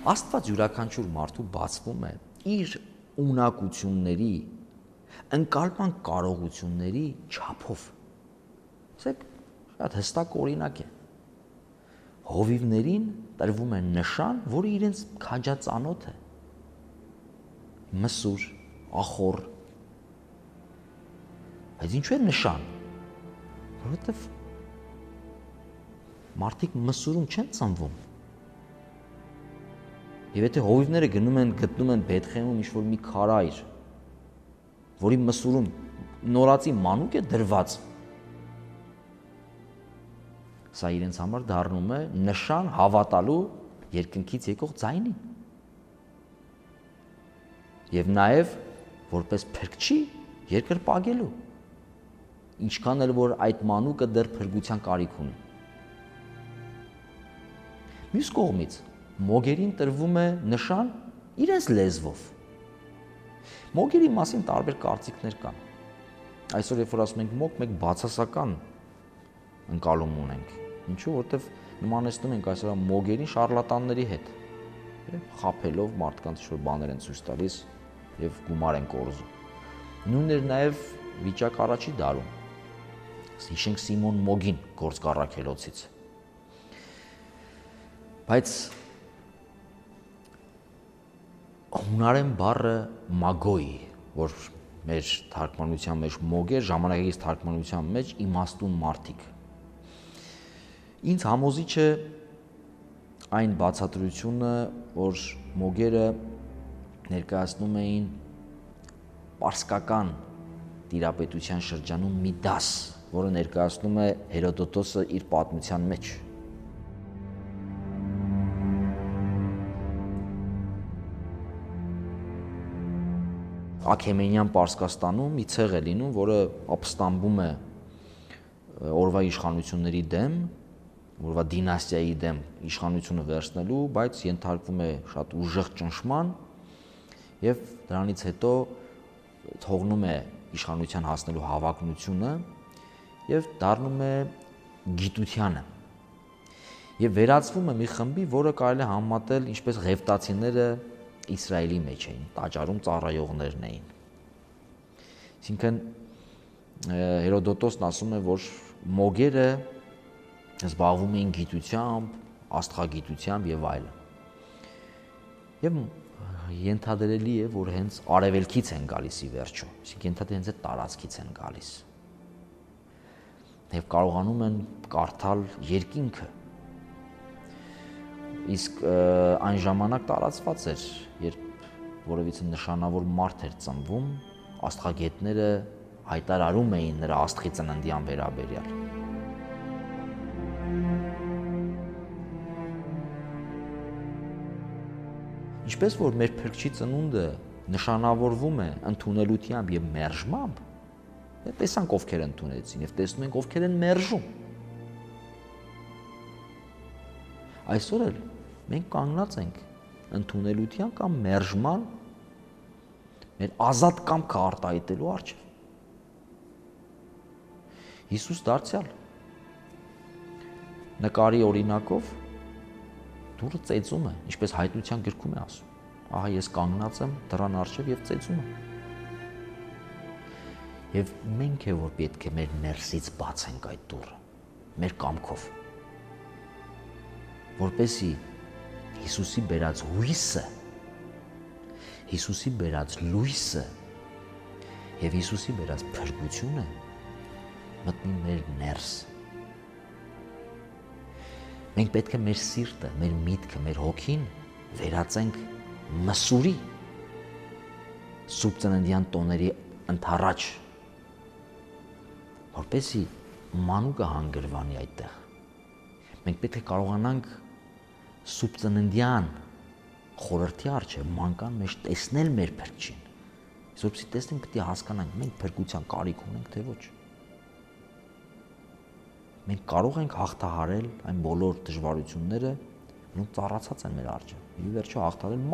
Աստված յուրաքանչյուր մարդու բացվում է իր ունակությունների, ընկալման կարողությունների չափով։ Ասեք, շատ հստակ օրինակ է։ Հովիվներին տրվում է նշան, որը իրենց քաջածանոթ է։ Մսուր, ախոր։ Բայց ինչու է նշան։ Որովհետև մարդիկ մսուրում չեն ծնվում։ Եվ եթե հովիվները գտնում են Բեթխեհեմում ինչ-որ մի քարայր, որի մսուրում նորածի մանուկ է դրված, սա իրենց համար դառնում է նշան հավատալու երկնքից եկող ձայնին։ Եվ նաև որպես փրկչի երկրպագելու, ինչքան էլ որ այդ մանուկը դեռ փրկության կարիք ունի։ Մյուս կողմից մոգերին տրվում է նշան իրենց լեզվով։ Մոգերի մասին տարբեր կարծիքներ կան։ Այսօր երբ որ ասում ենք մոգ, մենք բացասական ընկալում ունենք։ Ինչու՞, որովհետև նմանեցնում ենք այսօր մոգերին շարլատանների հետ, խաբելով մարդկանց ինչ-որ բաներ են ցույց տալիս եւ գումար են կորզում։ Նույնն էր նաեւ վիճակ առաջի դարում։ Հիշենք Սիմոն Մոգին գործ կառաքելոցից։ Բայց հունարեն բառը մագոյ, որ մեր թարգմանության մեջ մոգ էր, ժամանակակից թարգմանության մեջ իմաստուն մարդիկ։ Ինձ համոզիչ է այն բացատրությունը, որ մոգերը ներկայացնում էին պարսկական տիրապետության շրջանում մի դաս, որը ներկայացնում է Հերոդոտոսը իր պատմության մեջ։ Աքեմենյան Պարսկաստանում մի ցեղ է լինում, որը ապստամբում է օրվա իշխանությունների դեմ, օրվա դինաստիայի դեմ իշխանությունը վերցնելու, բայց ենթարկվում է շատ ուժեղ ճնշման եւ դրանից հետո թողնում է իշխանության հասնելու հավակնությունը եւ դառնում է գիտությանը եւ վերածվում է մի խմբի, որը կարելի է համեմատել ինչպես ղևտացիները Իսրայելի մեջ էին, տաճարում ծառայողներն էին։ Այսինքն Հերոդոտոսն ասում է, որ մոգերը զբաղվում էին գիտությամբ, աստղագիտությամբ եւ այլն։ Եվ ենթադրելի է, որ հենց արևելքից են գալիս ի վերջո, այսինքն ենթադրել հենց այդ տարածքից են գալիս։ Եվ կարողանում են կարդալ երկինքը։ Իսկ այն ժամանակ տարածված էր, երբ որևիցե նշանավոր մարդ էր ծնվում, աստղագետները հայտարարում էին նրա աստղի ծննդյան վերաբերյալ։ Ինչպես որ մեր փրկչի ծնունդը նշանավորվում է ընդունելությամբ եւ մերժմամբ, տեսանք ովքեր ընդունեցին եւ տեսնում ենք ովքեր են մերժում։ Այսօր էլ մենք կանգնած ենք ընդունելության կամ մերժման մեր ազատ կամքը արտահայտելու առջև։ Հիսուս դարձյալ նկարի օրինակով դուռը ծեծում է, ինչպես հայտնության գրքում է ասում։ Ահա ես կանգնած եմ դռան առջև եւ ծեծում եմ։ Եվ մենք է որ պետք է մեր ներսից բացենք այդ դուռը, մեր կամքով, որպեսզի Հիսուսի բերած հույսը, Հիսուսի բերած լույսը եւ Հիսուսի բերած փրկությունը մտնի մեր ներս։ Մենք պետք է մեր սիրտը, մեր միտքը, մեր հոգին վերածենք մսուրի Սուրբ Ծննդյան տոների ընթառաջ, որպեսզի մանուկը հանգրվանի այդտեղ։ Մենք պետք է կարողանանք Սուրբ Ծննդյան խորհրդի առջև մանկան մեջ տեսնել մեր փրկչին։ Որպեսզի տեսնենք, պետք է հասկանանք, մենք փրկության կարիք ունենք, թե ոչ։ Մենք կարող ենք հաղթահարել այն բոլոր դժվարությունները, որոնք ծառացած են մեր առջև։ Ի վերջո հաղթահարել